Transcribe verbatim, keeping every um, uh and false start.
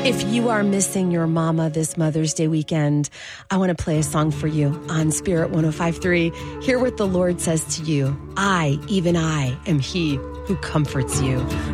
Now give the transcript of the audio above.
If you are missing your mama this Mother's Day weekend, I want to play a song for you on Spirit one oh five point three. Hear what the Lord says to you. I, even I, am he who comforts you.